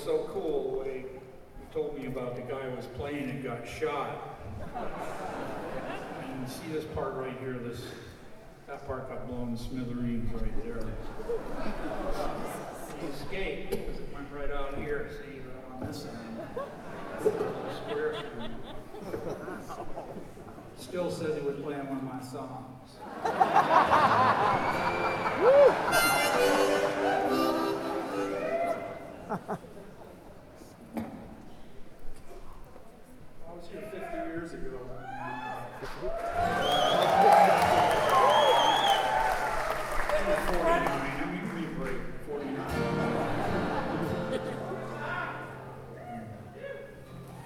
so cool the way he told me about the guy who was playing and got shot. And you see this part right here, that part got blown to smithereens right there. He escaped because it went right out here, see, right on this end. Square through. Still says he was playing one of my songs.